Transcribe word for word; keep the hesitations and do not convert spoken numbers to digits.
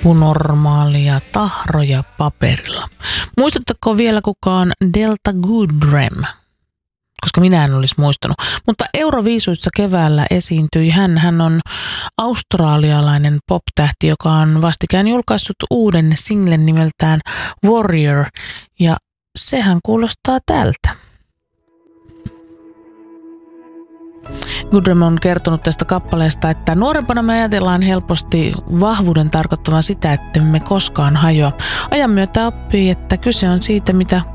epänormaalia tahroja paperilla. Muistatteko vielä kukaan Delta Goodrem? Koska minä en olisi muistanut. Mutta Euroviisuissa keväällä esiintyi hän. Hän on australialainen pop-tähti, joka on vastikään julkaissut uuden singlen nimeltään Warrior. Ja sehän kuulostaa tältä. Goodrem on kertonut tästä kappaleesta, että nuorempana me ajatellaan helposti vahvuuden tarkoittavan sitä, että me koskaan hajoa. Ajan myötä oppii, että kyse on siitä, mitä